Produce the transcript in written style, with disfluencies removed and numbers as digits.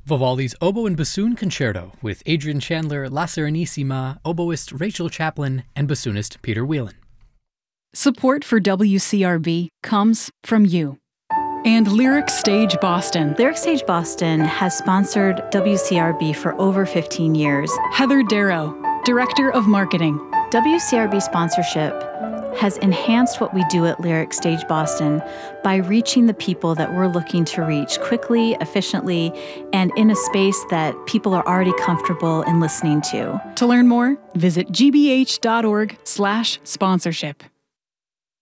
Vivaldi's Oboe and Bassoon Concerto with Adrian Chandler, La Serenissima, oboist Rachel Chaplin, and bassoonist Peter Whelan. Support for WCRB comes from you. And Lyric Stage Boston. Lyric Stage Boston has sponsored WCRB for over 15 years. Heather Darrow, Director of Marketing. WCRB sponsorship has enhanced what we do at Lyric Stage Boston by reaching the people that we're looking to reach quickly, efficiently, and in a space that people are already comfortable in listening to. To learn more, visit gbh.org/sponsorship.